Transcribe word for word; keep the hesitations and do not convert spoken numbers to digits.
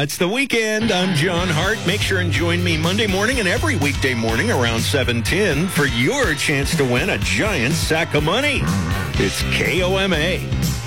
it's the weekend. I'm John Hart. Make sure and join me Monday morning and every weekday morning around seven ten for your chance to win a giant sack of money. It's K O M A.